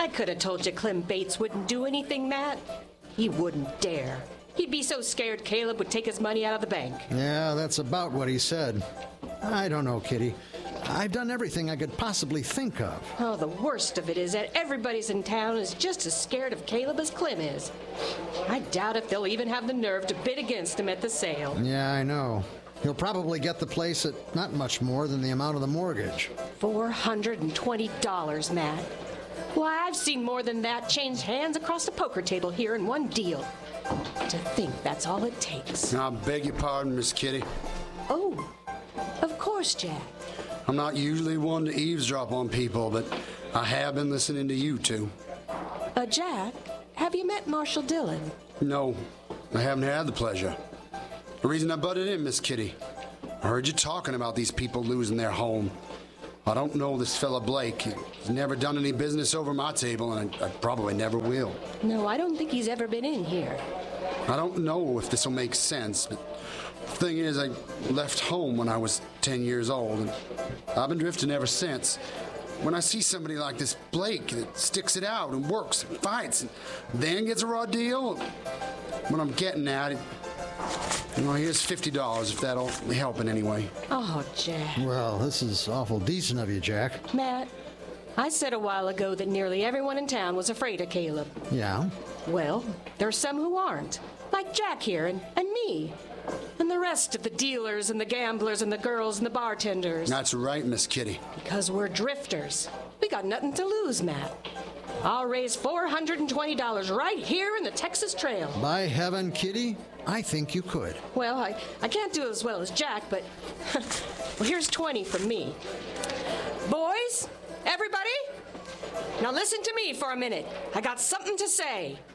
I could have told you Clem Bates wouldn't do anything, Matt. He wouldn't dare. He'd be so scared Caleb would take his money out of the bank. Yeah, that's about what he said. I don't know, Kitty. I've done everything I could possibly think of. Oh, the worst of it is that everybody's in town is just as scared of Caleb as Clem is. I doubt if they'll even have the nerve to bid against him at the sale. Yeah, I know. He'll probably get the place at not much more than the amount of the mortgage. $420, Matt. Why, I've seen more than that change hands across the poker table here in one deal. To think that's all it takes. I beg your pardon, Miss Kitty. Oh, of course, Jack. I'm not usually one to eavesdrop on people, but I have been listening to you two. Jack, have you met Marshall Dillon? No, I haven't had the pleasure. The reason I butted in, Miss Kitty, I heard you talking about these people losing their home. I don't know this fella Blake. He's never done any business over my table, and I probably never will. No, I don't think he's ever been in here. I don't know if this will make sense, but the thing is, I left home when I was 10 years old, and I've been drifting ever since. When I see somebody like this Blake that sticks it out and works and fights and then gets a raw deal, what I'm getting at, well, here's $50 if that'll help in any way. Oh, Jack. Well, this is awful decent of you, Jack. Matt, I said a while ago that nearly everyone in town was afraid of Caleb. Yeah? Well, there's some who aren't, like Jack here and me. And the rest of the dealers and the gamblers and the girls and the bartenders. That's right, Miss Kitty. Because we're drifters. We got nothing to lose, Matt. I'll raise $420 right here in the Texas Trail. By heaven, Kitty, I think you could. Well, I can't do as well as Jack, but well, here's 20 from me. Boys, everybody, now listen to me for a minute. I got something to say.